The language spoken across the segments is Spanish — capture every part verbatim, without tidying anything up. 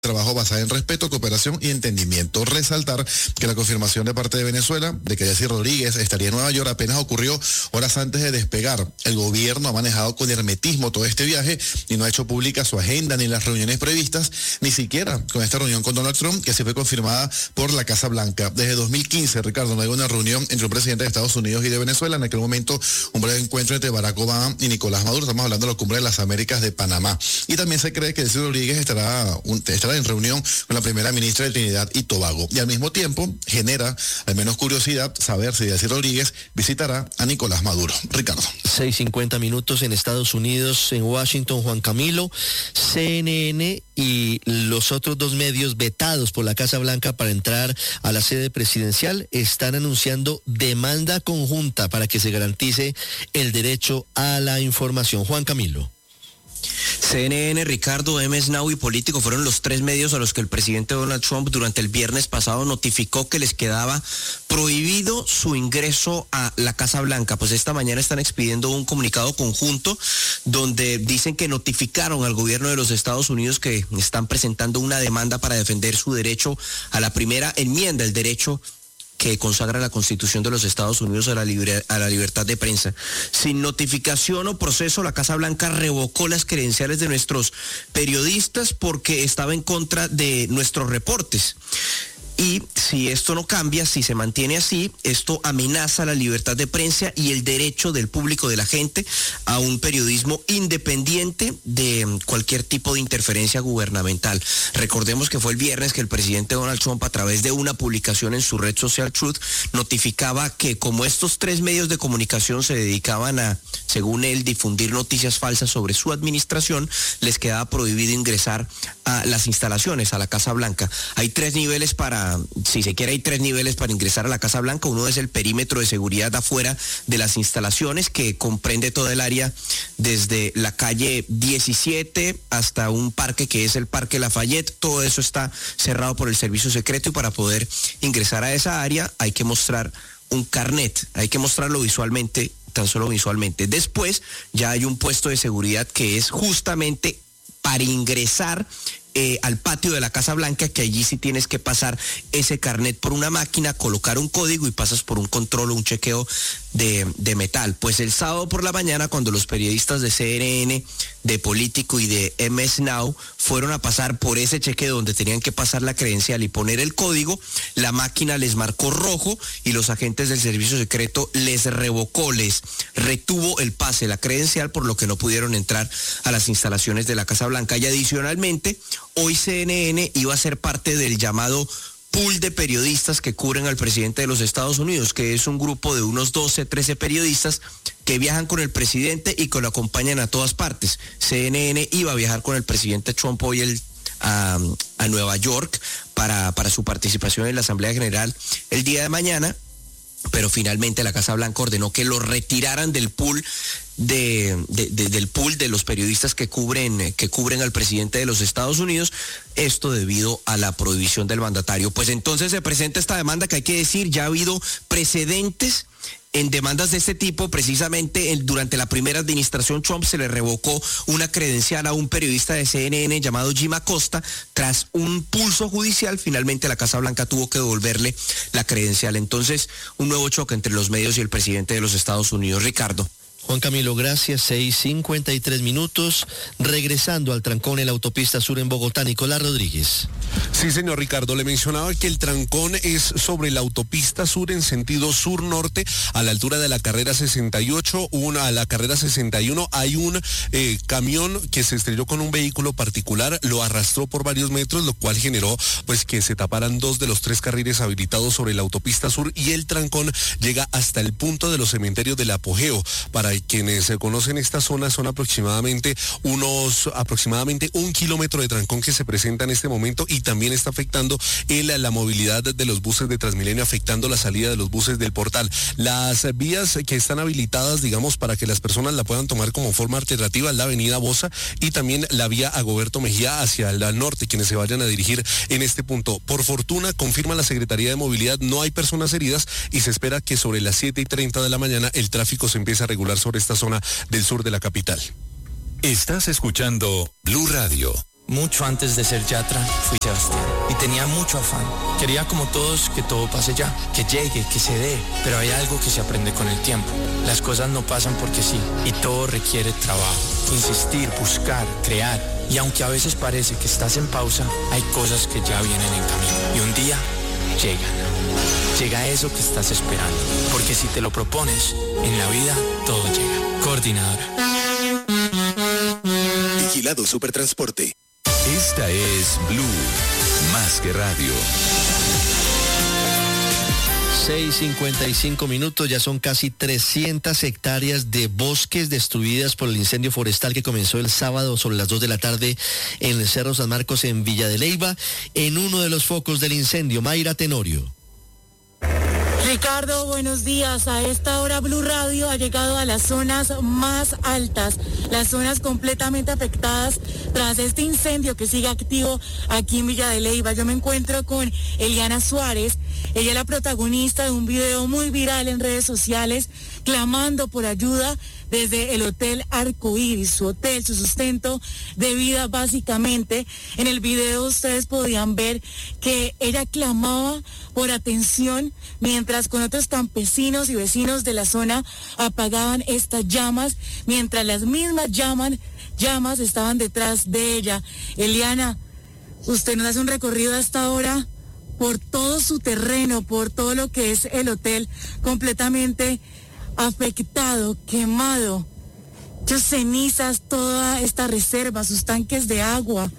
trabajo basada en respeto, cooperación y entendimiento. Resaltar que la confirmación de parte de Venezuela de que Yacy Rodríguez estaría en Nueva York apenas ocurrió horas antes de despegar. El gobierno ha manejado con hermetismo todo este viaje y no ha hecho pública su agenda ni las reuniones previstas, ni siquiera con esta reunión con Donald Trump, que sí fue confirmada por la Casa Blanca. Desde dos mil quince, Ricardo, no hay una reunión entre un presidente de Estados Unidos y de Venezuela. En aquel momento, un breve encuentro entre Barack Obama y Nicolás Maduro. Estamos hablando de la Cumbre de las Américas de Panamá. Y también se cree que Yacy Rodríguez estará, un, estará en reunión con la primera ministra de Trinidad y Tobago. Y al mismo tiempo genera al menos curiosidad saber si Yacy Rodríguez visitará a Nicolás Maduro. Ricardo. seis cincuenta minutos en Estados Unidos, en Washington, Juan Camilo. C N N y los otros dos medios vetados por la Casa Blanca para entrar a la sede presidencial están anunciando demanda conjunta para que se garantice el derecho a la información. Juan Camilo. C N N, Ricardo, M S Now y Político fueron los tres medios a los que el presidente Donald Trump durante el viernes pasado notificó que les quedaba prohibido su ingreso a la Casa Blanca. Pues esta mañana están expidiendo un comunicado conjunto donde dicen que notificaron al gobierno de los Estados Unidos que están presentando una demanda para defender su derecho a la primera enmienda, el derecho que consagra la Constitución de los Estados Unidos a la, libre, a la libertad de prensa. Sin notificación o proceso, la Casa Blanca revocó las credenciales de nuestros periodistas porque estaba en contra de nuestros reportes. Y si esto no cambia, si se mantiene así, esto amenaza la libertad de prensa y el derecho del público, de la gente, a un periodismo independiente de cualquier tipo de interferencia gubernamental. Recordemos que fue el viernes que el presidente Donald Trump, a través de una publicación en su red social Truth, notificaba que como estos tres medios de comunicación se dedicaban a, según él, difundir noticias falsas sobre su administración, les quedaba prohibido ingresar a las instalaciones, a la Casa Blanca. Hay tres niveles para Si se quiere, hay tres niveles para ingresar a la Casa Blanca. Uno es el perímetro de seguridad afuera de las instalaciones, que comprende toda el área desde la calle diecisiete hasta un parque que es el Parque Lafayette. Todo eso está cerrado por el servicio secreto y para poder ingresar a esa área hay que mostrar un carnet, hay que mostrarlo visualmente, tan solo visualmente. Después ya hay un puesto de seguridad que es justamente para ingresar Eh, al patio de la Casa Blanca, que allí sí tienes que pasar ese carnet por una máquina, colocar un código y pasas por un control o un chequeo de, de metal. Pues el sábado por la mañana, cuando los periodistas de C N N, de Político y de M S Now fueron a pasar por ese chequeo donde tenían que pasar la credencial y poner el código, la máquina les marcó rojo y los agentes del servicio secreto les revocó, les retuvo el pase, la credencial, por lo que no pudieron entrar a las instalaciones de la Casa Blanca. Y adicionalmente, hoy C N N iba a ser parte del llamado pool de periodistas que cubren al presidente de los Estados Unidos, que es un grupo de unos doce, trece periodistas que viajan con el presidente y que lo acompañan a todas partes. C N N iba a viajar con el presidente Trump hoy el, a, a Nueva York para, para su participación en la Asamblea General el día de mañana, pero finalmente la Casa Blanca ordenó que lo retiraran del pool de, de, de, del pool de los periodistas que cubren, que cubren al presidente de los Estados Unidos, esto debido a la prohibición del mandatario. Pues entonces se presenta esta demanda que hay que decir, ya ha habido precedentes en demandas de este tipo. Precisamente el, durante la primera administración Trump se le revocó una credencial a un periodista de C N N llamado Jim Acosta. Tras un pulso judicial, finalmente la Casa Blanca tuvo que devolverle la credencial. Entonces, un nuevo choque entre los medios y el presidente de los Estados Unidos. Ricardo. Juan Camilo, gracias. seis cincuenta y tres minutos. Regresando al trancón en la autopista sur en Bogotá, Nicolás Rodríguez. Sí, señor Ricardo, le mencionaba que el trancón es sobre la autopista sur en sentido sur-norte, a la altura de la carrera sesenta y ocho, una, a la carrera sesenta y uno, hay un eh, camión que se estrelló con un vehículo particular, lo arrastró por varios metros, lo cual generó pues que se taparan dos de los tres carriles habilitados sobre la autopista sur, y el trancón llega hasta el punto de los cementerios del Apogeo. Para quienes se conocen esta zona, son aproximadamente unos, aproximadamente un kilómetro de trancón que se presenta en este momento, y también está afectando el, la movilidad de los buses de Transmilenio, afectando la salida de los buses del Portal. Las vías que están habilitadas, digamos, para que las personas la puedan tomar como forma alternativa, la avenida Bosa y también la vía Agoberto Mejía hacia el norte, quienes se vayan a dirigir en este punto. Por fortuna, confirma la Secretaría de Movilidad, no hay personas heridas y se espera que sobre las siete y treinta de la mañana el tráfico se empiece a regular sobre esta zona del sur de la capital. Estás escuchando Blue Radio. mucho antes de ser Yatra, fui Sebastián. Y tenía mucho afán. Quería como todos que todo pase ya, que llegue, que se dé. Pero hay algo que se aprende con el tiempo. Las cosas no pasan porque sí. Y todo requiere trabajo. Insistir, buscar, crear. Y aunque a veces parece que estás en pausa, hay cosas que ya vienen en camino. Y un día llegan. Llega eso que estás esperando. Porque si te lo propones, en la vida todo llega. Coordinadora. Vigilado Supertransporte. Esta es Blue, más que radio. seis cincuenta y cinco minutos, ya son casi trescientas hectáreas de bosques destruidas por el incendio forestal que comenzó el sábado sobre las dos de la tarde en el Cerro San Marcos en Villa de Leyva. En uno de los focos del incendio, Mayra Tenorio. Ricardo, buenos días. A esta hora Blue Radio ha llegado a las zonas más altas, las zonas completamente afectadas tras este incendio que sigue activo aquí en Villa de Leyva. Yo me encuentro con Eliana Suárez. Ella es la protagonista de un video muy viral en redes sociales clamando por ayuda desde el Hotel Arcoíris, su hotel, su sustento de vida básicamente. En el video ustedes podían ver que ella clamaba por atención mientras con otros campesinos y vecinos de la zona apagaban estas llamas, mientras las mismas llamas, llamas estaban detrás de ella. Eliana, usted nos hace un recorrido hasta ahora por todo su terreno, por todo lo que es el hotel, completamente afectado, quemado, muchas cenizas, toda esta reserva, sus tanques de agua.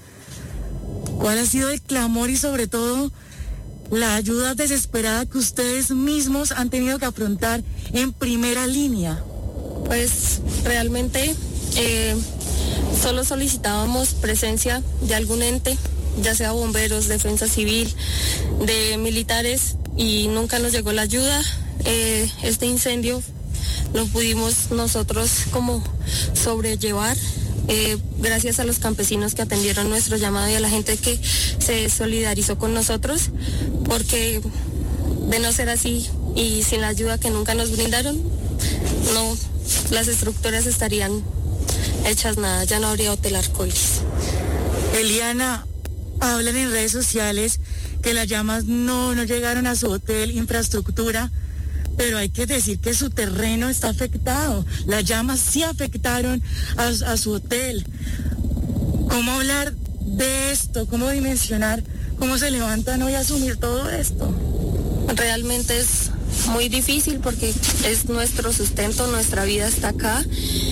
¿Cuál ha sido el clamor y sobre todo la ayuda desesperada que ustedes mismos han tenido que afrontar en primera línea? Pues realmente eh, solo solicitábamos presencia de algún ente, ya sea bomberos, defensa civil, de militares, y nunca nos llegó la ayuda. Eh, este incendio lo pudimos nosotros como sobrellevar eh, gracias a los campesinos que atendieron nuestro llamado y a la gente que se solidarizó con nosotros, porque de no ser así y sin la ayuda que nunca nos brindaron, no, las estructuras estarían hechas nada, ya no habría Hotel Arcoíris. Eliana, hablan en redes sociales que las llamas no, no llegaron a su hotel, infraestructura, pero hay que decir que su terreno está afectado. Las llamas sí afectaron a, a su hotel. ¿Cómo hablar de esto? ¿Cómo dimensionar? ¿Cómo se levantan hoy a asumir todo esto? Realmente es muy difícil porque es nuestro sustento, nuestra vida está acá,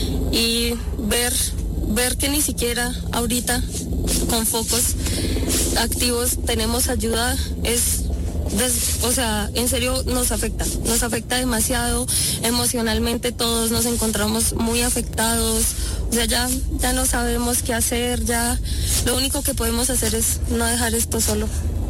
y ver, ver que ni siquiera ahorita con focos activos tenemos ayuda es... Des, o sea, en serio nos afecta, nos afecta demasiado, emocionalmente todos nos encontramos muy afectados, o sea, ya, ya no sabemos qué hacer, ya lo único que podemos hacer es no dejar esto solo.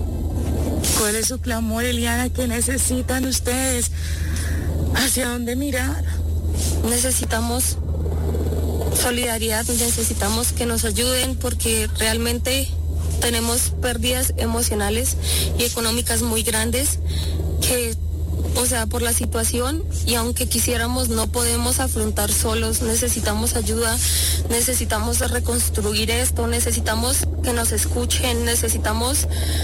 ¿Cuál es su clamor, Eliana? ¿Qué necesitan ustedes? ¿Hacia dónde mirar? Necesitamos solidaridad, necesitamos que nos ayuden porque realmente tenemos pérdidas emocionales y económicas muy grandes que, o sea, por la situación, y aunque quisiéramos no podemos afrontar solos, necesitamos ayuda, necesitamos reconstruir esto, necesitamos que nos escuchen, necesitamos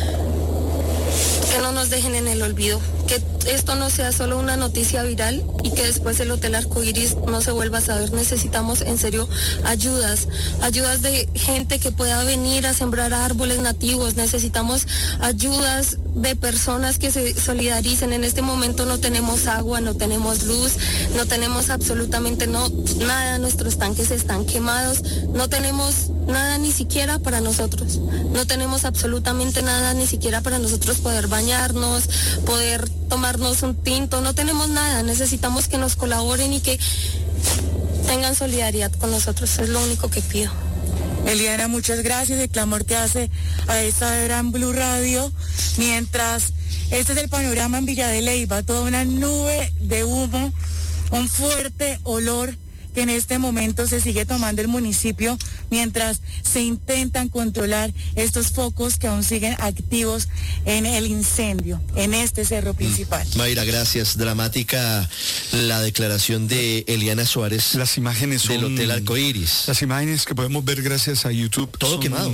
que no nos dejen en el olvido, que esto no sea solo una noticia viral y que después el Hotel Arcoíris no se vuelva a saber. Necesitamos en serio ayudas, ayudas de gente que pueda venir a sembrar árboles nativos, necesitamos ayudas de personas que se solidaricen. En este momento no tenemos agua, no tenemos luz, no tenemos absolutamente no, nada, nuestros tanques están quemados, no tenemos nada ni siquiera para nosotros, no tenemos absolutamente nada ni siquiera para nosotros poder bañarnos, poder tomarnos un tinto, no tenemos nada, necesitamos que nos colaboren y que tengan solidaridad con nosotros, es lo único que pido. Eliana, muchas gracias. El clamor que hace a esta hora en Blue Radio, mientras este es el panorama en Villa de Leyva, toda una nube de humo, un fuerte olor que en este momento se sigue tomando el municipio mientras se intentan controlar estos focos que aún siguen activos en el incendio, en este cerro principal. Mm. Mayra, gracias. Dramática la declaración de Eliana Suárez. Las imágenes son, del Hotel Arcoíris. Las imágenes que podemos ver gracias a YouTube. Todo son, quemado.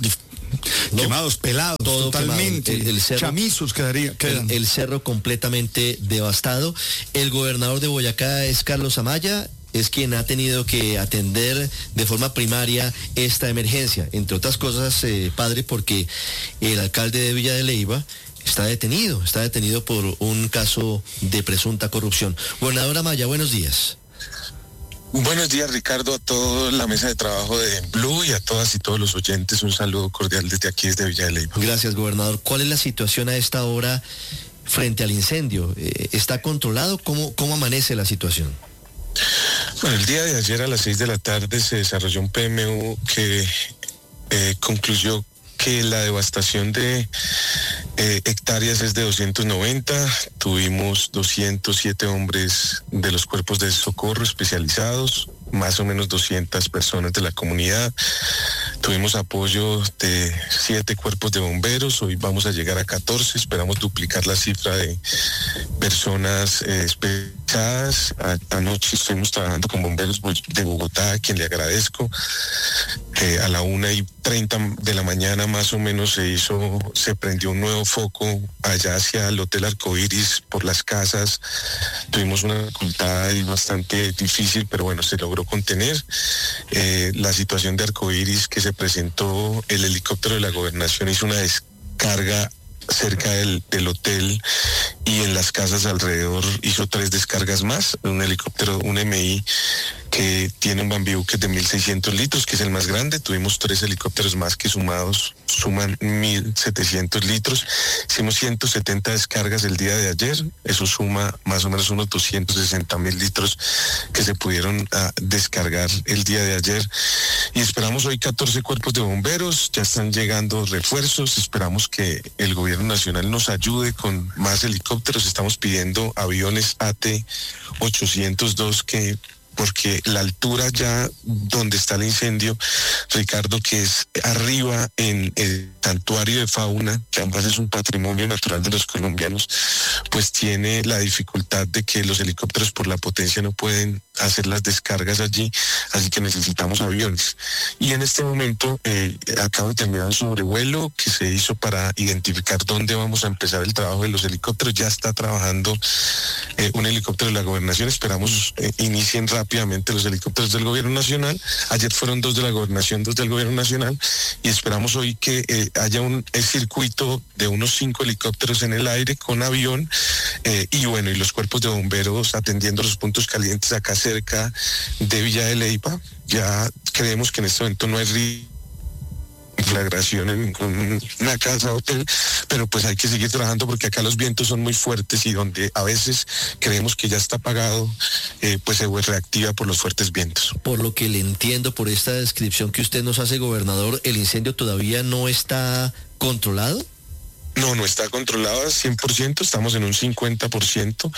No, quemados, pelados, todo totalmente. El, el cerro, chamizos quedaría, quedan. El, el cerro completamente devastado. El gobernador de Boyacá es Carlos Amaya, es quien ha tenido que atender de forma primaria esta emergencia. Entre otras cosas, eh, padre, porque el alcalde de Villa de Leyva está detenido, está detenido por un caso de presunta corrupción. Gobernador Amaya, buenos días. Buenos días, Ricardo, a toda la mesa de trabajo de Blue y a todas y todos los oyentes. Un saludo cordial desde aquí, desde Villa de Leyva. Gracias, gobernador. ¿Cuál es la situación a esta hora frente al incendio? ¿Está controlado? ¿Cómo, cómo amanece la situación? Bueno, el día de ayer a las seis de la tarde se desarrolló un P M U que eh, concluyó que la devastación de eh, hectáreas es de doscientos noventa, tuvimos doscientos siete hombres de los cuerpos de socorro especializados, más o menos doscientas personas de la comunidad, tuvimos apoyo de siete cuerpos de bomberos, hoy vamos a llegar a catorce, esperamos duplicar la cifra de personas eh, especializadas. A, anoche estuvimos trabajando con bomberos de Bogotá, a quien le agradezco. Eh, a la una y treinta de la mañana más o menos se hizo, se prendió un nuevo foco allá hacia el Hotel Arcoíris por las casas. Tuvimos una dificultad bastante difícil, pero bueno, se logró contener. Eh, la situación de Arcoíris que se presentó, el helicóptero de la gobernación hizo una descarga cerca del, del hotel y en las casas alrededor hizo tres descargas más, un helicóptero, un M I que tiene un Bambibuque de mil seiscientos litros, que es el más grande. Tuvimos tres helicópteros más que sumados suman mil setecientos litros. Hicimos ciento setenta descargas el día de ayer, eso suma más o menos unos doscientos sesenta mil litros que se pudieron uh, descargar el día de ayer. Y esperamos hoy catorce cuerpos de bomberos, ya están llegando refuerzos, esperamos que el gobierno nacional nos ayude con más helicópteros. Estamos pidiendo aviones A T ochocientos dos que porque la altura ya donde está el incendio, Ricardo, que es arriba en el santuario de fauna, que además es un patrimonio natural de los colombianos, pues tiene la dificultad de que los helicópteros por la potencia no pueden hacer las descargas allí, así que necesitamos aviones. Y en este momento eh, acabo de terminar un sobrevuelo que se hizo para identificar dónde vamos a empezar el trabajo de los helicópteros. Ya está trabajando eh, un helicóptero de la gobernación, esperamos eh, inicien rápido rápidamente los helicópteros del gobierno nacional. Ayer fueron dos de la gobernación, dos del gobierno nacional, y esperamos hoy que eh, haya un circuito de unos cinco helicópteros en el aire con avión eh, y bueno, y los cuerpos de bomberos atendiendo los puntos calientes acá cerca de Villa de Leyva. Ya creemos que en este momento no hay riesgo conflagración en, en una casa hotel, pero pues hay que seguir trabajando porque acá los vientos son muy fuertes y donde a veces creemos que ya está apagado, eh, pues se reactiva por los fuertes vientos. Por lo que le entiendo, por esta descripción que usted nos hace, gobernador, ¿el incendio todavía no está controlado? No, no está controlado al cien por ciento, estamos en un cincuenta por ciento.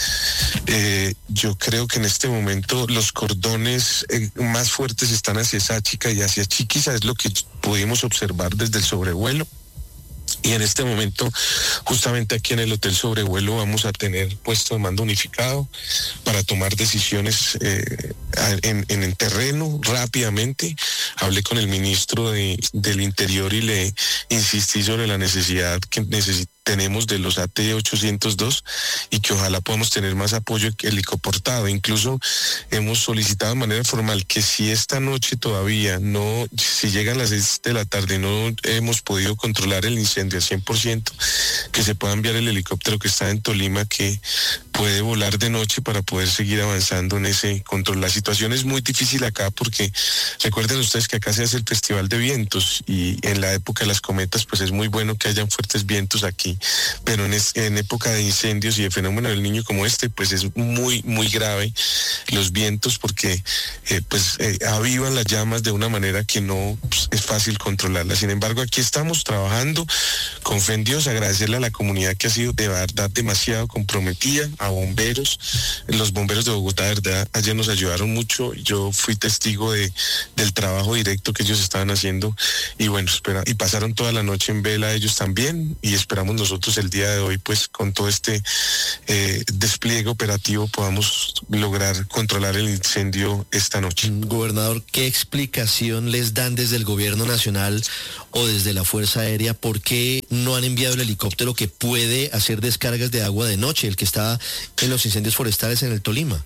Eh, yo creo que en este momento los cordones eh, más fuertes están hacia Sáchica y hacia Chiquiza, es lo que pudimos observar desde el sobrevuelo. Y en este momento, justamente aquí en el Hotel Sobrevuelo, vamos a tener puesto de mando unificado para tomar decisiones eh, en, en el terreno rápidamente. Hablé con el ministro de, del Interior y le insistí sobre la necesidad que necesitamos. Tenemos de los A T ochocientos dos y que ojalá podamos tener más apoyo helicoportado. Incluso hemos solicitado de manera formal que si esta noche todavía no, si llegan las seis de la tarde y no hemos podido controlar el incendio al cien por ciento, que se pueda enviar el helicóptero que está en Tolima, que puede volar de noche para poder seguir avanzando en ese control. La situación es muy difícil acá porque recuerden ustedes que acá se hace el Festival de Vientos y en la época de las cometas pues es muy bueno que hayan fuertes vientos aquí, pero en, es, en época de incendios y de fenómeno del Niño como este pues es muy muy grave los vientos porque eh, pues eh, avivan las llamas de una manera que no pues, es fácil controlarlas. Sin embargo, aquí estamos trabajando con fe en Dios, agradecerle a la comunidad que ha sido de verdad demasiado comprometida, a bomberos, los bomberos de Bogotá, de verdad, ayer nos ayudaron mucho, yo fui testigo de, del trabajo directo que ellos estaban haciendo, y bueno, espera, y pasaron toda la noche en vela ellos también, y esperamos nosotros el día de hoy, pues con todo este eh, despliegue operativo podamos lograr controlar el incendio esta noche. Gobernador, ¿qué explicación les dan desde el gobierno nacional o desde la Fuerza Aérea por qué no han enviado el helicóptero que puede hacer descargas de agua de noche, el que está en los incendios forestales en el Tolima?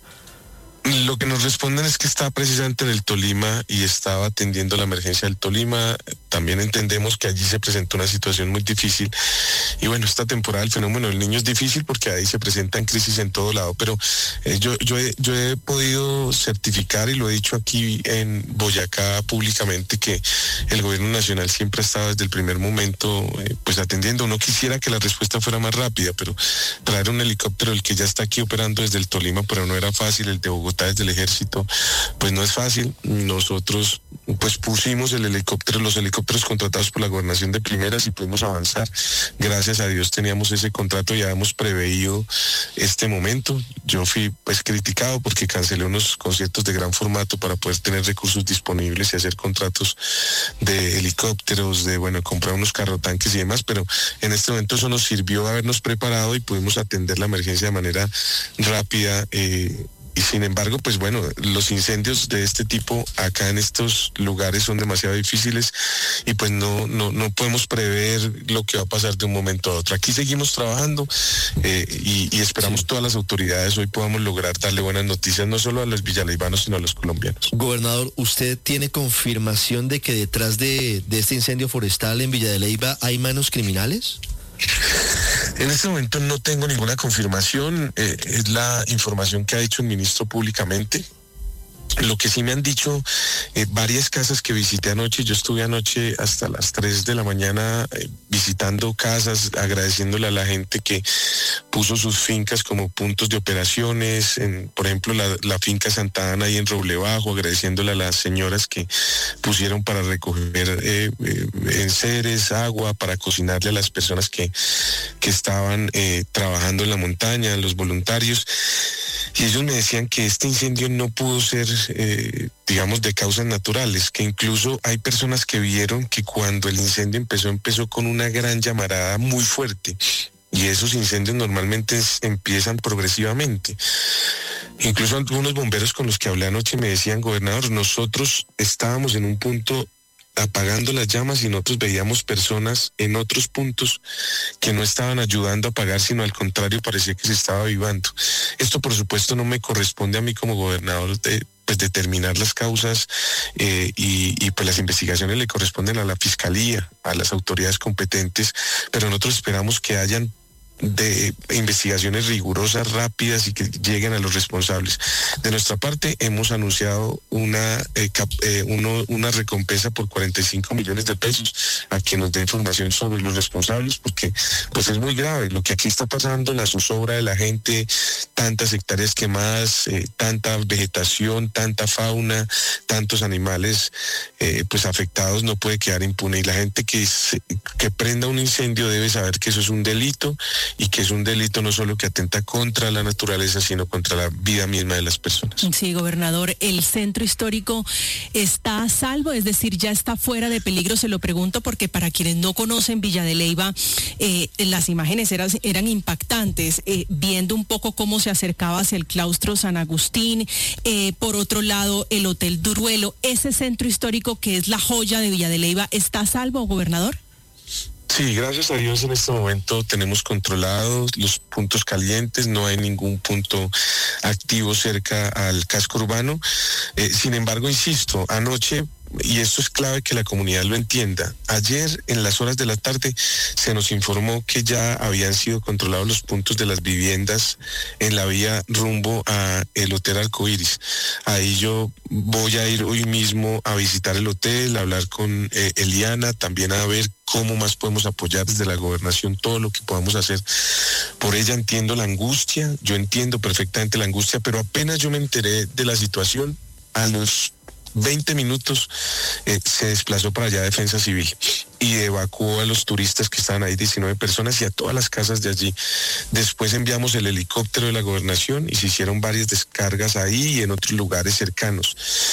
Lo que nos responden es que está precisamente en el Tolima y estaba atendiendo la emergencia del Tolima. También entendemos que allí se presentó una situación muy difícil. Y bueno, esta temporada el fenómeno del niño es difícil porque ahí se presentan crisis en todo lado. Pero eh, yo, yo, he, yo he podido certificar, y lo he dicho aquí en Boyacá públicamente, que el gobierno nacional siempre ha estado desde el primer momento eh, pues atendiendo. Uno quisiera que la respuesta fuera más rápida, pero traer un helicóptero, el que ya está aquí operando desde el Tolima, pero no era fácil, el de Bogotá desde el ejército, pues no es fácil. Nosotros pues pusimos el helicóptero, los helicópteros contratados por la gobernación de primeras, y pudimos avanzar. Gracias a Dios teníamos ese contrato, ya hemos preveído este momento. Yo fui pues criticado porque cancelé unos conciertos de gran formato para poder tener recursos disponibles y hacer contratos de helicópteros, de bueno, comprar unos carrotanques y demás, pero en este momento eso nos sirvió habernos preparado y pudimos atender la emergencia de manera rápida. eh, Y sin embargo, pues bueno, los incendios de este tipo acá en estos lugares son demasiado difíciles y pues no, no, no podemos prever lo que va a pasar de un momento a otro. Aquí seguimos trabajando eh, y, y esperamos todas las autoridades hoy podamos lograr darle buenas noticias no solo a los villaleivanos, sino a los colombianos. Gobernador, ¿usted tiene confirmación de que detrás de, de este incendio forestal en Villa de Leyva hay manos criminales? En este momento no tengo ninguna confirmación, eh, es la información que ha dicho el ministro públicamente. Lo que sí me han dicho eh, varias casas que visité anoche, yo estuve anoche hasta las tres de la mañana eh, visitando casas, agradeciéndole a la gente que puso sus fincas como puntos de operaciones, en, por ejemplo la, la finca Santa Ana ahí en Roble Bajo, agradeciéndole a las señoras que pusieron para recoger eh, eh, enseres, agua, para cocinarle a las personas que, que estaban eh, trabajando en la montaña, los voluntarios. Y ellos me decían que este incendio no pudo ser, eh, digamos, de causas naturales, que incluso hay personas que vieron que cuando el incendio empezó, empezó con una gran llamarada muy fuerte. Y esos incendios normalmente es, empiezan progresivamente. Incluso algunos bomberos con los que hablé anoche me decían, gobernador, nosotros estábamos en un punto apagando las llamas y nosotros veíamos personas en otros puntos que no estaban ayudando a apagar, sino al contrario, parecía que se estaba avivando. Esto, por supuesto, no me corresponde a mí como gobernador de pues determinar las causas eh, y, y pues las investigaciones le corresponden a la Fiscalía, a las autoridades competentes, pero nosotros esperamos que hayan de investigaciones rigurosas, rápidas y que lleguen a los responsables. De nuestra parte hemos anunciado una eh, cap, eh, uno, una recompensa por cuarenta y cinco millones de pesos a quien nos dé información sobre los responsables, porque pues es muy grave lo que aquí está pasando, la zozobra de la gente, tantas hectáreas quemadas, eh, tanta vegetación, tanta fauna, tantos animales eh, pues afectados, no puede quedar impune, y la gente que, se, que prenda un incendio debe saber que eso es un delito y que es un delito no solo que atenta contra la naturaleza, sino contra la vida misma de las personas. Sí, gobernador, ¿el centro histórico está a salvo? Es decir, ¿ya está fuera de peligro? Se lo pregunto porque para quienes no conocen Villa de Leyva, eh, las imágenes eran, eran impactantes, eh, viendo un poco cómo se acercaba hacia el claustro San Agustín, eh, por otro lado el Hotel Duruelo. ¿Ese centro histórico que es la joya de Villa de Leyva está a salvo, gobernador? Sí, gracias a Dios en este momento tenemos controlados los puntos calientes, no hay ningún punto activo cerca al casco urbano. Eh, sin embargo, insisto, anoche, y esto es clave que la comunidad lo entienda, ayer en las horas de la tarde se nos informó que ya habían sido controlados los puntos de las viviendas en la vía rumbo a el Hotel Arcoíris. Ahí yo voy a ir hoy mismo a visitar el hotel, a hablar con eh, Eliana, también a ver cómo más podemos apoyar desde la gobernación todo lo que podamos hacer por ella. Entiendo la angustia, yo entiendo perfectamente la angustia, pero apenas yo me enteré de la situación, a los veinte minutos eh, se desplazó para allá Defensa Civil y evacuó a los turistas que estaban ahí, diecinueve personas, y a todas las casas de allí. Después enviamos el helicóptero de la gobernación y se hicieron varias descargas ahí y en otros lugares cercanos.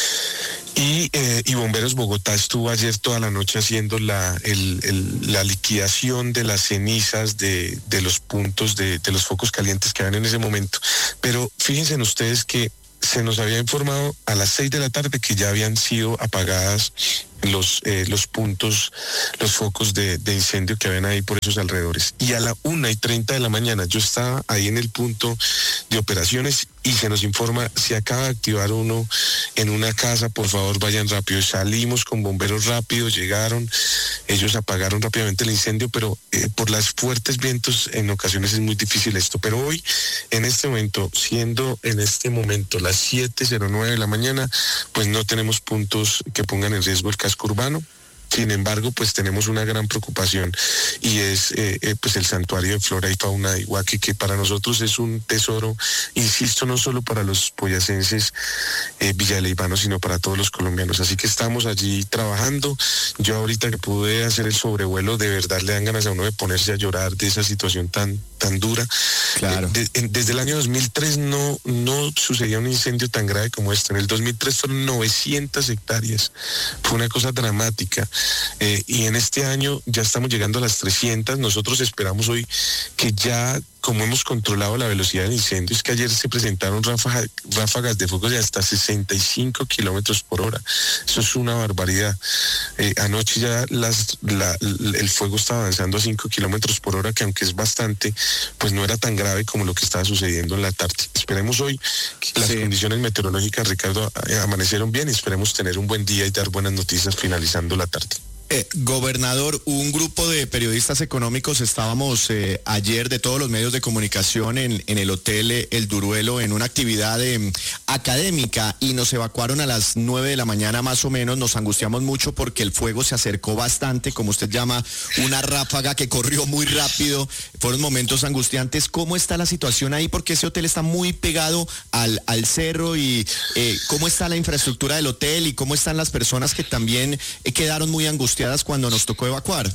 Y, eh, y Bomberos Bogotá estuvo ayer toda la noche haciendo la, el, el, la liquidación de las cenizas de, de los puntos, de, de los focos calientes que habían en ese momento. Pero fíjense en ustedes que se nos había informado a las seis de la tarde que ya habían sido apagadas los eh, los puntos, los focos de, de incendio que habían ahí por esos alrededores. Y a la una y treinta de la mañana yo estaba ahí en el punto de operaciones y se nos informa, se acaba de activar uno en una casa, por favor vayan rápido. Salimos con bomberos rápidos, llegaron, ellos apagaron rápidamente el incendio, pero eh, por los fuertes vientos en ocasiones es muy difícil esto. Pero hoy, en este momento, siendo en este momento las siete cero nueve de la mañana, pues no tenemos puntos que pongan en riesgo el casco urbano. Sin embargo, pues tenemos una gran preocupación y es eh, eh, pues el santuario de flora y fauna de Iguaque, que para nosotros es un tesoro, insisto, no solo para los boyacenses eh, villaleivanos, sino para todos los colombianos. Así que estamos allí trabajando. Yo ahorita que pude hacer el sobrevuelo, de verdad le dan ganas a uno de ponerse a llorar de esa situación tan tan dura. Claro. Eh, de, en, desde el año dos mil tres no, no sucedía un incendio tan grave como este. En el dos mil tres fueron novecientas hectáreas. Fue una cosa dramática. Eh, y en este año ya estamos llegando a las trescientas. Nosotros esperamos hoy que ya, como hemos controlado la velocidad del incendio, es que ayer se presentaron ráfagas, ráfagas de fuego de hasta sesenta y cinco kilómetros por hora. Eso es una barbaridad. Eh, anoche ya las, la, el fuego estaba avanzando a cinco kilómetros por hora, que aunque es bastante, pues no era tan grave como lo que estaba sucediendo en la tarde. Esperemos hoy que las sí. condiciones meteorológicas, Ricardo, amanecieron bien, y esperemos tener un buen día y dar buenas noticias finalizando la tarde. Eh, gobernador, un grupo de periodistas económicos estábamos eh, ayer de todos los medios de comunicación en, en el Hotel eh, El Duruelo en una actividad eh, académica, y nos evacuaron a las nueve de la mañana más o menos. Nos angustiamos mucho porque el fuego se acercó bastante, como usted llama, una ráfaga que corrió muy rápido. Fueron momentos angustiantes. ¿Cómo está la situación ahí? Porque ese hotel está muy pegado al, al cerro, y eh, ¿cómo está la infraestructura del hotel y cómo están las personas que también eh, quedaron muy angustiadas cuando nos tocó evacuar?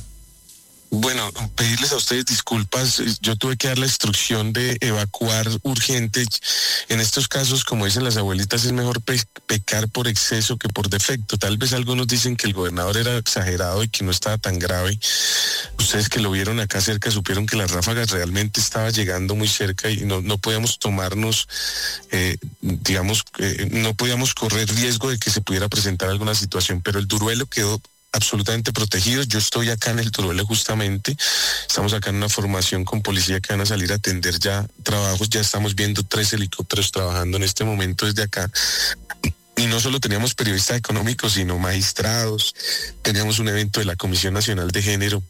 Bueno, pedirles a ustedes disculpas. Yo tuve que dar la instrucción de evacuar urgente. En estos casos, como dicen las abuelitas, es mejor pe- pecar por exceso que por defecto. Tal vez algunos dicen que el gobernador era exagerado y que no estaba tan grave. Ustedes que lo vieron acá cerca supieron que las ráfagas realmente estaba llegando muy cerca y no, no podíamos tomarnos, eh, digamos, eh, no podíamos correr riesgo de que se pudiera presentar alguna situación, pero el Duruelo quedó absolutamente protegidos. Yo estoy acá en el Duruelo justamente, estamos acá en una formación con policía que van a salir a atender ya trabajos. Ya estamos viendo tres helicópteros trabajando en este momento desde acá. Y no solo teníamos periodistas económicos, sino magistrados, teníamos un evento de la Comisión Nacional de Género,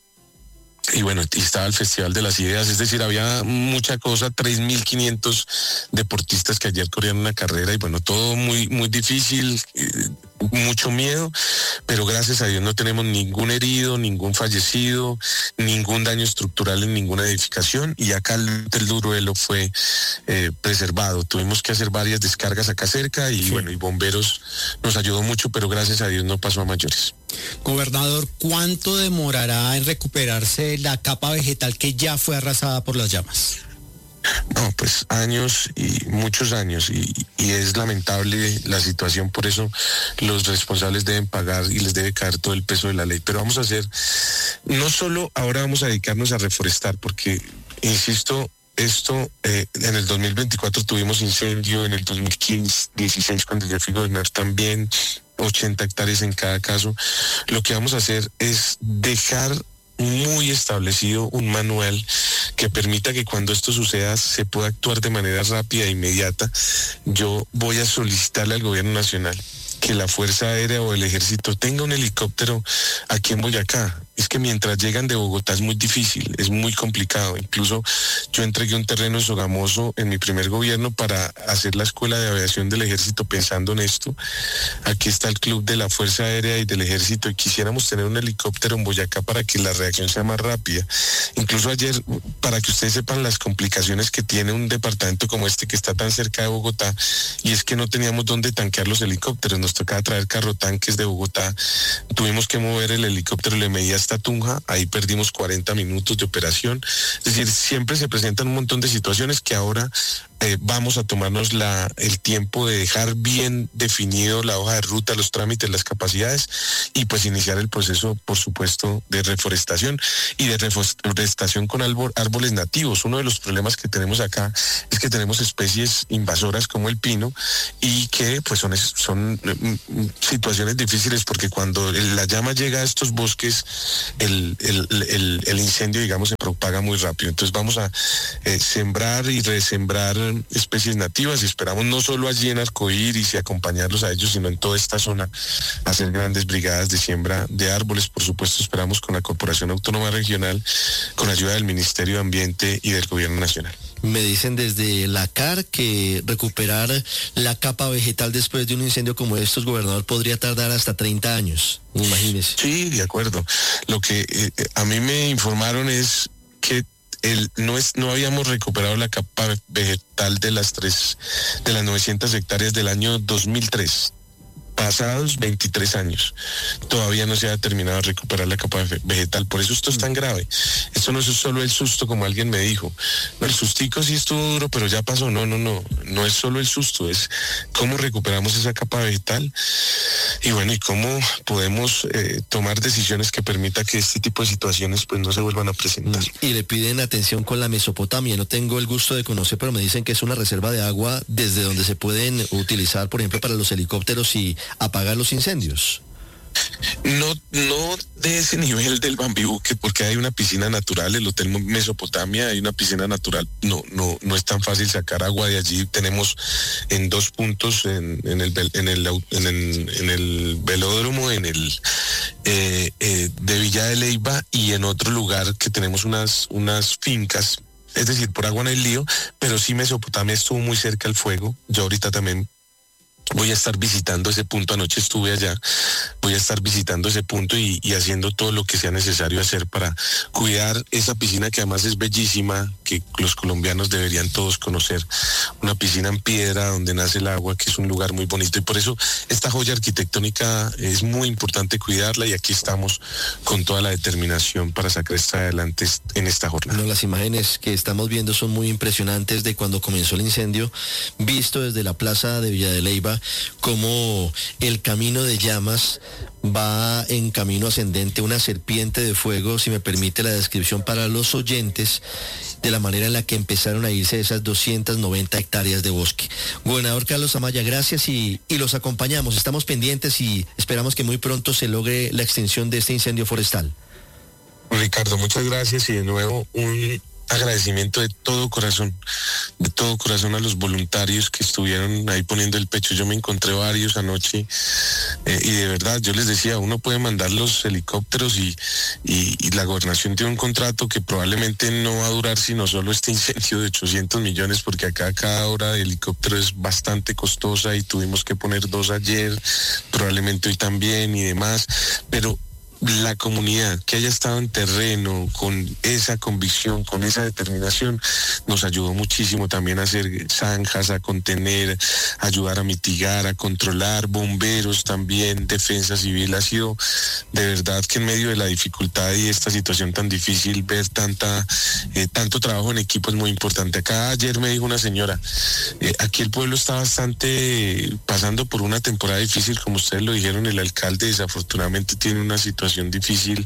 y bueno, y estaba el Festival de las Ideas, es decir, había mucha cosa, tres mil quinientos deportistas que ayer corrían una carrera, y bueno, todo muy, muy difícil, eh, mucho miedo, pero gracias a Dios no tenemos ningún herido, ningún fallecido, ningún daño estructural en ninguna edificación, y acá el, el Duruelo fue eh, preservado. Tuvimos que hacer varias descargas acá cerca, y sí. bueno, y bomberos nos ayudó mucho, pero gracias a Dios no pasó a mayores. Gobernador, ¿cuánto demorará en recuperarse la capa vegetal que ya fue arrasada por las llamas? No, pues años y muchos años, y, y es lamentable la situación. Por eso los responsables deben pagar y les debe caer todo el peso de la ley. Pero vamos a hacer, no solo ahora vamos a dedicarnos a reforestar, porque, insisto, esto eh, en el dos mil veinticuatro tuvimos incendio, en el dos mil quince, dieciséis cuando yo fui gobernador también, ochenta hectáreas en cada caso. Lo que vamos a hacer es dejar muy establecido un manual que permita que cuando esto suceda se pueda actuar de manera rápida e inmediata. Yo voy a solicitarle al gobierno nacional que la Fuerza Aérea o el Ejército tenga un helicóptero aquí en Boyacá. es que mientras llegan de Bogotá es muy difícil, es muy complicado. Incluso yo entregué un terreno en Sogamoso en mi primer gobierno para hacer la escuela de aviación del ejército pensando en esto. Aquí está el club de la Fuerza Aérea y del Ejército y quisiéramos tener un helicóptero en Boyacá para que la reacción sea más rápida. Incluso ayer, para que ustedes sepan las complicaciones que tiene un departamento como este que está tan cerca de Bogotá, y es que no teníamos dónde tanquear los helicópteros, nos tocaba traer carro tanques de Bogotá, tuvimos que mover el helicóptero, le medía hasta Tunja, ahí perdimos cuarenta minutos de operación. Es decir, siempre se presentan un montón de situaciones que ahora eh, vamos a tomarnos la, el tiempo de dejar bien definido la hoja de ruta, los trámites, las capacidades y pues iniciar el proceso, por supuesto, de reforestación y de reforestación con árbol, árboles nativos. Uno de los problemas que tenemos acá es que tenemos especies invasoras como el pino y que pues son, son mm, situaciones difíciles porque cuando la llama llega a estos bosques, el, el, el, el incendio, digamos, se propaga muy rápido. Entonces vamos a eh, sembrar y resembrar especies nativas y esperamos no solo allí en Arcoíris y acompañarlos a ellos, sino en toda esta zona hacer grandes brigadas de siembra de árboles. Por supuesto, esperamos con la Corporación Autónoma Regional, con ayuda del Ministerio de Ambiente y del Gobierno Nacional. Me dicen desde la C A R que recuperar la capa vegetal después de un incendio como estos, gobernador, podría tardar hasta treinta años, imagínese. Sí, de acuerdo. Lo que eh, a mí me informaron es que el, no es no habíamos recuperado la capa vegetal de las tres de las novecientas hectáreas del año dos mil tres. Pasados veintitrés años, todavía no se ha terminado de recuperar la capa vegetal. Por eso esto es tan grave. Esto no es solo el susto, como alguien me dijo. No, el sustico sí estuvo duro, pero ya pasó. No, no, no. No es solo el susto, es cómo recuperamos esa capa vegetal y bueno, y cómo podemos eh, tomar decisiones que permita que este tipo de situaciones pues no se vuelvan a presentar. Y le piden atención con la Mesopotamia. No tengo el gusto de conocer, pero me dicen que es una reserva de agua desde donde se pueden utilizar, por ejemplo, para los helicópteros y apagar los incendios. No, no de ese nivel del Bambibuque, porque hay una piscina natural, el Hotel Mesopotamia, hay una piscina natural. No, no, no es tan fácil sacar agua de allí. Tenemos en dos puntos, en, en el, en el, en el, en el velódromo, en el eh, eh, de Villa de Leyva y en otro lugar que tenemos unas, unas fincas. Es decir, por agua no hay lío, pero sí Mesopotamia estuvo muy cerca al fuego. Yo ahorita también voy a estar visitando ese punto, anoche estuve allá, voy a estar visitando ese punto y, y haciendo todo lo que sea necesario hacer para cuidar esa piscina que además es bellísima, que los colombianos deberían todos conocer, una piscina en piedra donde nace el agua, que es un lugar muy bonito y por eso esta joya arquitectónica es muy importante cuidarla y aquí estamos con toda la determinación para sacar esto adelante en esta jornada. No, las imágenes que estamos viendo son muy impresionantes de cuando comenzó el incendio, visto desde la plaza de Villa de Leyva, como el camino de llamas va en camino ascendente, una serpiente de fuego, si me permite la descripción para los oyentes, de la manera en la que empezaron a irse esas doscientas noventa hectáreas de bosque. Gobernador Carlos Amaya, gracias y, y los acompañamos, estamos pendientes y esperamos que muy pronto se logre la extinción de este incendio forestal. Ricardo, muchas gracias y de nuevo un agradecimiento de todo corazón, de todo corazón a los voluntarios que estuvieron ahí poniendo el pecho. Yo me encontré varios anoche eh, y de verdad, yo les decía, uno puede mandar los helicópteros y, y, y la gobernación tiene un contrato que probablemente no va a durar sino solo este incendio de ochocientos millones, porque acá cada hora de helicóptero es bastante costosa y tuvimos que poner dos ayer, probablemente hoy también y demás, pero la comunidad que haya estado en terreno con esa convicción, con esa determinación, nos ayudó muchísimo también a hacer zanjas, a contener, a ayudar a mitigar, a controlar, bomberos también, defensa civil. Ha sido de verdad que en medio de la dificultad y esta situación tan difícil, ver tanta eh, tanto trabajo en equipo es muy importante. Acá ayer me dijo una señora, eh, aquí el pueblo está bastante eh, pasando por una temporada difícil, como ustedes lo dijeron, el alcalde desafortunadamente tiene una situación difícil,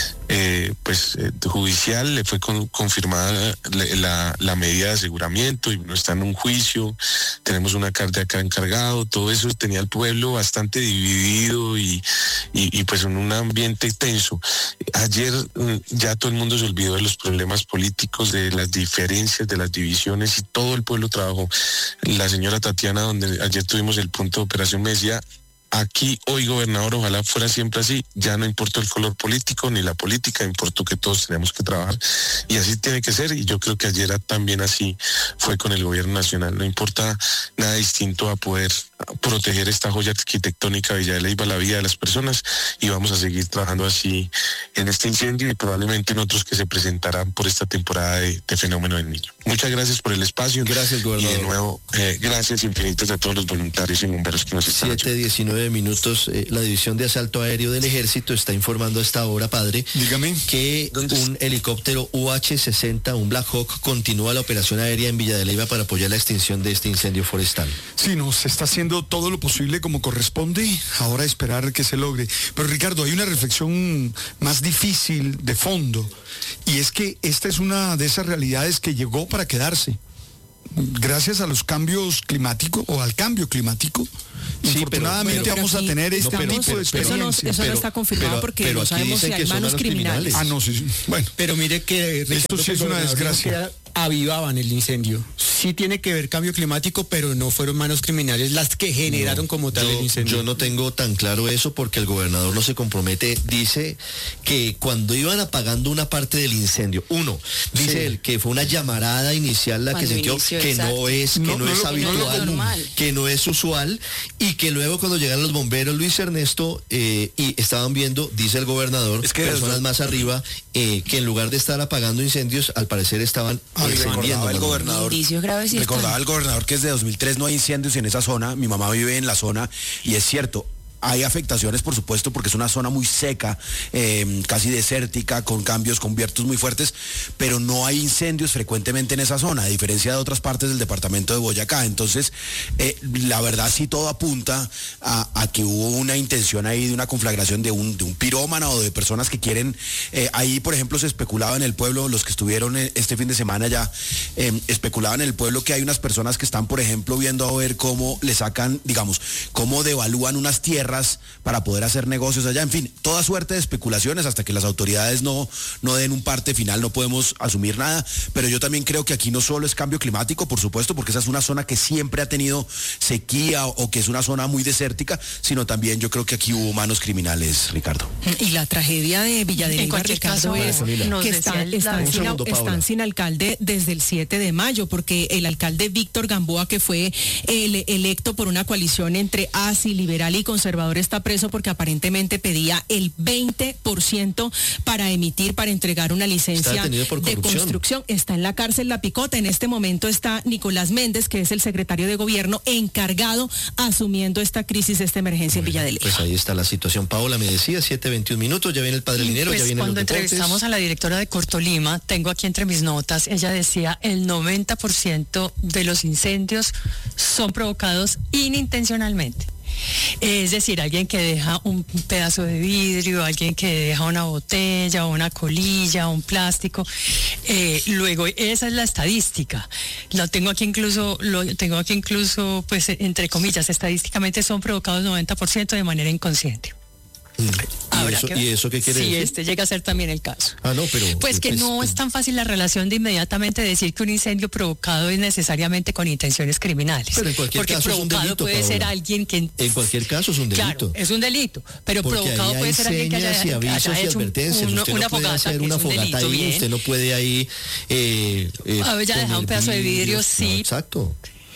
eh, pues eh, judicial, le fue con, confirmada la, la medida de aseguramiento y no está en un juicio, tenemos una carta acá encargado, todo eso tenía el pueblo bastante dividido y, y, y pues en un ambiente tenso. Ayer ya todo el mundo se olvidó de los problemas políticos, de las diferencias, de las divisiones y todo el pueblo trabajó. La señora Tatiana, donde ayer tuvimos el punto de operación, me decía, aquí hoy, gobernador, ojalá fuera siempre así, ya no importa el color político ni la política, importa que todos tenemos que trabajar y así tiene que ser, y yo creo que ayer también así fue con el gobierno nacional, no importa nada distinto a poder proteger esta joya arquitectónica Villa de Leyva, la vida de las personas, y vamos a seguir trabajando así en este incendio y probablemente en otros que se presentarán por esta temporada de, de Fenómeno del Niño. Muchas gracias por el espacio. Gracias, gobernador. Y de nuevo, eh, gracias infinitas a todos los voluntarios y bomberos que nos están siete diecinueve minutos, eh, la División de Asalto Aéreo del Ejército está informando a esta hora, padre, dígame, que un helicóptero U H sesenta, un Black Hawk, continúa la operación aérea en Villa de Leyva para apoyar la extinción de este incendio forestal. Sí, no, se está haciendo todo lo posible como corresponde, ahora esperar que se logre. Pero Ricardo, hay una reflexión más difícil de fondo, y es que esta es una de esas realidades que llegó para quedarse. Gracias a los cambios climáticos o al cambio climático, sí, infortunadamente pero, pero vamos aquí, a tener este no, pero, tipo pero, de experiencia. Eso, no, eso pero, no está confirmado pero, porque pero no sabemos si hay manos criminales. criminales. Ah, no, sí, sí. Bueno. Pero mire que esto sí es una desgracia. Avivaban el incendio. Sí tiene que ver cambio climático, pero no fueron manos criminales las que generaron no, como tal yo, el incendio. Yo no tengo tan claro eso porque el gobernador no se compromete. Dice que cuando iban apagando una parte del incendio, uno, dice sí. él que fue una llamarada inicial la cuando que sintió, inició, que exacto. no es, que no, no, no es habitual, no que no es usual, y que luego cuando llegan los bomberos, Luis Ernesto, eh, y estaban viendo, dice el gobernador, es que personas más arriba, eh, que en lugar de estar apagando incendios, al parecer estaban recordaba el gobernador, recordaba el gobernador que desde dos mil tres no hay incendios en esa zona. Mi mamá vive en la zona y es cierto, hay afectaciones, por supuesto, porque es una zona muy seca, eh, casi desértica, con cambios, con vientos muy fuertes, pero no hay incendios frecuentemente en esa zona, a diferencia de otras partes del departamento de Boyacá. Entonces, eh, la verdad sí todo apunta a, a que hubo una intención ahí de una conflagración de un, de un pirómano o de personas que quieren, eh, ahí por ejemplo se especulaba en el pueblo, los que estuvieron este fin de semana ya, eh, especulaban en el pueblo que hay unas personas que están, por ejemplo, viendo a ver cómo le sacan, digamos, cómo devalúan unas tierras para poder hacer negocios allá, en fin, toda suerte de especulaciones hasta que las autoridades no, no den un parte final, no podemos asumir nada, pero yo también creo que aquí no solo es cambio climático, por supuesto, porque esa es una zona que siempre ha tenido sequía o, o que es una zona muy desértica, sino también yo creo que aquí hubo manos criminales, Ricardo. Y la tragedia de Villa de Leyva, Ricardo, es que está, están, sin, segundo, están sin alcalde desde el siete de mayo, porque el alcalde Víctor Gamboa, que fue el electo por una coalición entre A S I, liberal y conservador, está preso porque aparentemente pedía el veinte por ciento para emitir, para entregar una licencia de construcción. Está en la cárcel La Picota. En este momento está Nicolás Méndez, que es el secretario de gobierno encargado, asumiendo esta crisis, esta emergencia bueno, en Villa de Leyva. Pues ahí está la situación. Paola, me decía, siete veintiún minutos, ya viene el Padre Linero, pues ya viene cuando entrevistamos a la directora de Cortolima, tengo aquí entre mis notas, ella decía el noventa por ciento de los incendios son provocados inintencionalmente. Es decir, alguien que deja un pedazo de vidrio, alguien que deja una botella, una colilla, un plástico. Eh, luego, esa es la estadística. Lo tengo aquí incluso, lo tengo aquí incluso, pues, entre comillas, estadísticamente son provocados noventa por ciento de manera inconsciente. Mm. ¿Y, eso, que, ¿Y eso qué quiere sí, decir? Sí, este llega a ser también el caso. Ah, no, pero... Pues que pues, no es tan fácil la relación de inmediatamente decir que un incendio provocado es necesariamente con intenciones criminales. Pero en cualquier Porque caso provocado es un delito, puede Paola. ser alguien que... En cualquier caso es un delito. Claro, es un delito, pero porque provocado puede ser alguien que haya, y avisos haya y hecho advertencias. un, usted una no puede fogata, hacer que una es un fogata delito, ahí, bien. usted no puede ahí... Eh, eh, haya dejado un pedazo de vidrio, sí. No, exacto.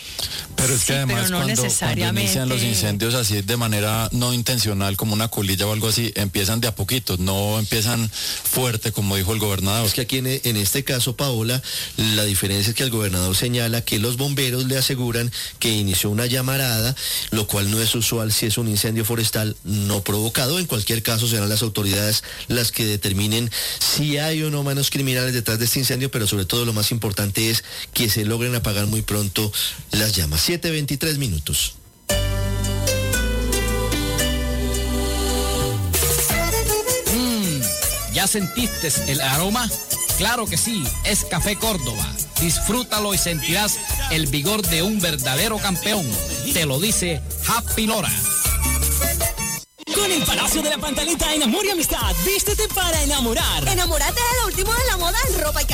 Pero es que sí, además no cuando, cuando inician los incendios así de manera no intencional, como una colilla o algo así, empiezan de a poquitos, no empiezan fuerte, como dijo el gobernador. Es que aquí en, en este caso, Paola, la diferencia es que el gobernador señala que los bomberos le aseguran que inició una llamarada, lo cual no es usual si es un incendio forestal no provocado. En cualquier caso serán las autoridades las que determinen si hay o no manos criminales detrás de este incendio, pero sobre todo lo más importante es que se logren apagar muy pronto las llamas. siete veintitrés minutos. Mm, ¿ya sentiste el aroma? Claro que sí, es Café Córdoba. Disfrútalo y sentirás el vigor de un verdadero campeón. Te lo dice Happy Lora. Con el Palacio de la Pantaleta en Amor y Amistad, vístete para enamorar. Enamórate de lo último de la moda en ropa y